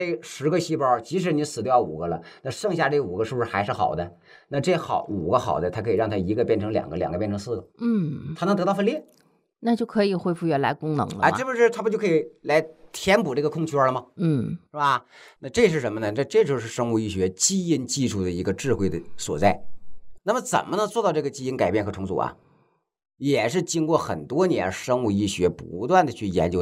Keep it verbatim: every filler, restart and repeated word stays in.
这十个细胞，即使你死掉五个了，那剩下这五个是不是还是好的？那这好五个好的，它可以让它一个变成两个，两个变成四个， 嗯， 它能得到分裂， 那就可以恢复原来功能了嘛。 啊，这不是它不就可以来填补这个空缺了吗？ 嗯， 是吧？那这是什么呢？这这就是生物医学基因技术的一个智慧的所在。那么怎么能做到这个基因改变和重组啊？也是经过很多年生物医学不断的去研究。